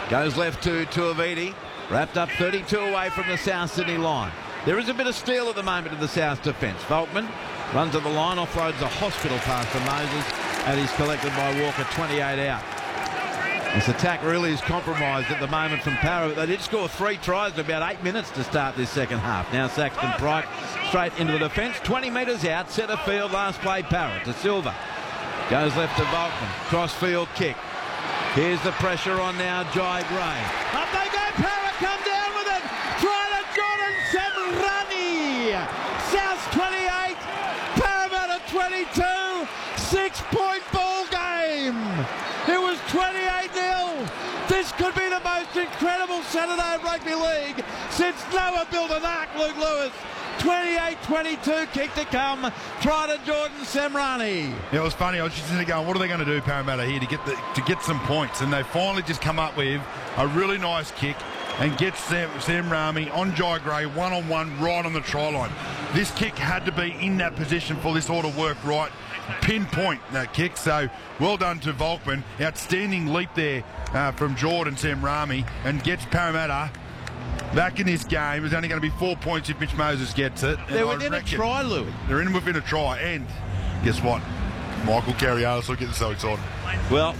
Goes left to Tuiviti. Wrapped up 32 away from the South Sydney line. There is a bit of steel at the moment in the South defence. Volkman runs to the line, offloads a hospital pass to Moses, and he's collected by Walker, 28 out. This attack really is compromised at the moment from Para. They did score 3 tries in about 8 minutes to start this second half. Now Saxton Pryke straight into the defence. 20 metres out, centre field, last play Para to Silva. Goes left to Volkman. Cross-field kick. Here's the pressure on now, Jai Gray. Up they go, Para come down with it. Try to Jordan Semrani. South 28, Parramatta 22. 6-point ball game. It was 28-0. This could be the most incredible Saturday of rugby league since Noah built an ark, Luke Lewis. 28-22, kick to come. Try to Jordan Semrani. Yeah, it was funny. I was just going, what are they going to do, Parramatta, here to get some points? And they finally just come up with a really nice kick and get Semrani on Jai Gray, one-on-one, right on the try line. This kick had to be in that position for this all to work right. Pinpoint that kick. So well done to Volkman. Outstanding leap there from Jordan Semrani, and gets Parramatta back in this game. It's only going to be 4 points if Mitch Moses gets it. They're within a try, Louis. They're within a try. And guess what? Michael Carrialis will get so excited. Well,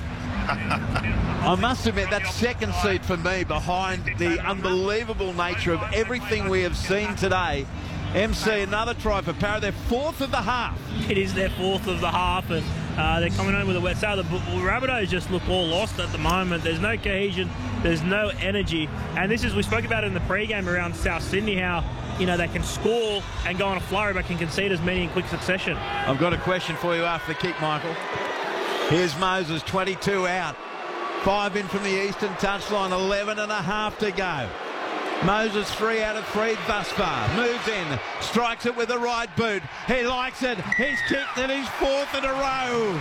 I must admit, that second seat for me, behind the unbelievable nature of everything we have seen today. MC, another try for Para. They're 4th of the half. It is their 4th of the half, and they're coming home with a wet sail. The Rabbitohs just look all lost at the moment. There's no cohesion, there's no energy, and this is, we spoke about it in the pre-game around South Sydney, how they can score and go on a flurry but can concede as many in quick succession. I've got a question for you after the kick, Michael. Here's Moses, 22 out. 5 in from the eastern touchline, 11 and a half to go. Moses 3 out of 3 thus far. Moves in, strikes it with the right boot. He likes it. He's kicked it. He's 4th in a row.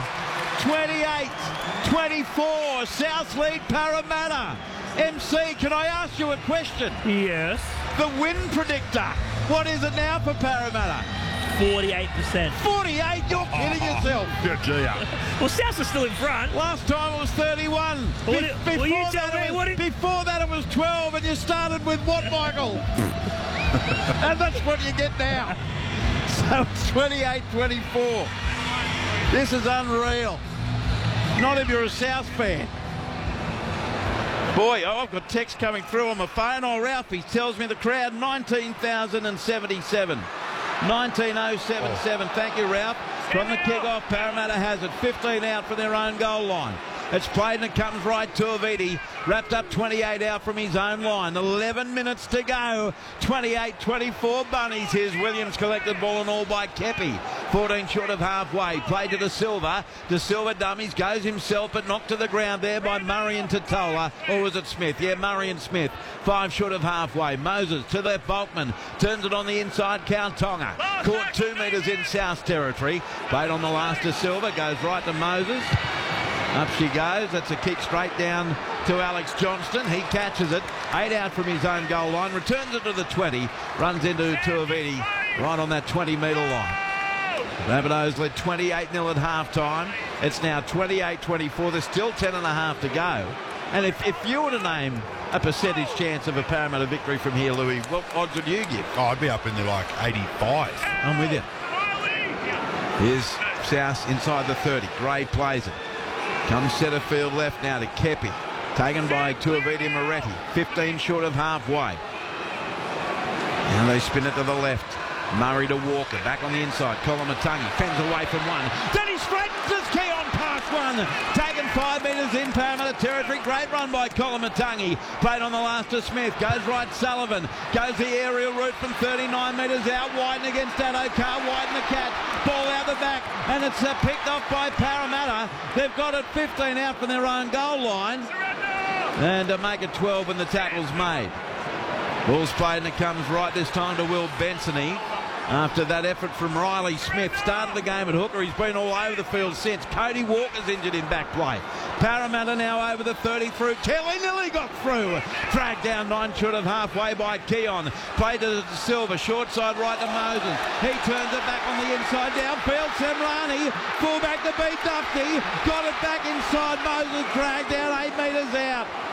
28-24. South lead Parramatta. MC, can I ask you a question? Yes. The win predictor. What is it now for Parramatta? 48%. 48? You're kidding yourself. Well, Souths are still in front. Last time it was 31. Before that it was 12, and you started with what, Michael? And that's what you get now. So it's 28-24. This is unreal. Not if you're a South fan. Boy, I've got text coming through on my phone. Oh, Ralphie tells me the crowd 19,077. 19,077. Thank you, Ralph. From the kick-off, Parramatta has it. 15 out from their own goal line. It's played and it comes right to Tuiviti. Wrapped up 28 out from his own line. 11 minutes to go. 28-24 Bunnies. Here's Williams collected ball and all by Kepi. 14 short of halfway. Played to De Silva. De Silva dummies. Goes himself but knocked to the ground there by Murray and Totola. Or was it Smith? Yeah, Murray and Smith. 5 short of halfway. Moses to the Volkman. Turns it on the inside. Tonga. Caught 2 metres in South territory. Played on the last De Silva. Goes right to Moses. Up she goes. That's a kick straight down to Alex Johnston. He catches it. 8 out from his own goal line. Returns it to the 20. Runs into Tuiviti right on that 20-metre line. Rabbitohs led 28-0 at half-time. It's now 28-24. There's still 10 and a half to go. And if you were to name a percentage chance of a Parramatta victory from here, Louis, what odds would you give? Oh, I'd be up in there like 85. I'm with you. Here's South inside the 30. Gray plays it. Comes centre field left now to Kepi. Taken by Tuiviti Moretti. 15 short of halfway. Now they spin it to the left. Murray to Walker. Back on the inside. Koloamatangi fends away from one. Then he straightens his key on past one. Taken 5 metres in Parramatta territory. Great run by Koloamatangi. Played on the last to Smith. Goes right Sullivan. Goes the aerial route from 39 metres out. Widen against Addo-Carr. Widen the catch. Ball out the back. And it's picked off by Parramatta. They've got it 15 out from their own goal line. And to make it 12 when the tackle's made. Ball's played and it comes right this time to Will Bensony. After that effort from Riley Smith. Started the game at hooker. He's been all over the field since. Cody Walker's injured in back play. Parramatta now over the 30 through. Kelly nearly got through. Dragged down 9 short of halfway by Keon. Played to Silva. Short side right to Moses. He turns it back on the inside. Downfield Semrani. Full back to beat Dufty. Got it back inside. Moses dragged down 8 metres out.